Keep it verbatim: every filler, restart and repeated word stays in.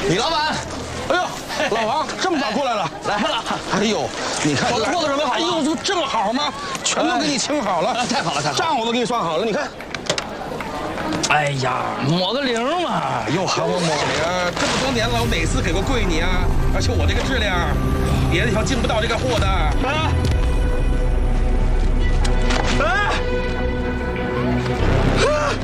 李老板， 哎呦，老王这么早过来了， 来了。 哎呦，你看我的货都准备好了。 哎呦，这不正好吗？全都给你清好了， 太好了，太好了。 账我都给你算好了，你看。 哎呀，抹个零嘛， 又喊我抹零，这么多年了，我哪次给过跪你啊？而且我这个质量，别的地方进不到这个货的。 哎，哎。